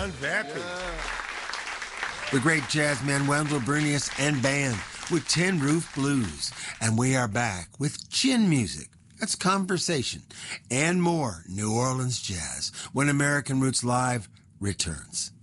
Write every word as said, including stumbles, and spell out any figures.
John Vappy. The great jazzman Wendell Bernius and band with Tin Roof Blues. And we are back with chin music. That's conversation and more New Orleans jazz when American Roots Live returns.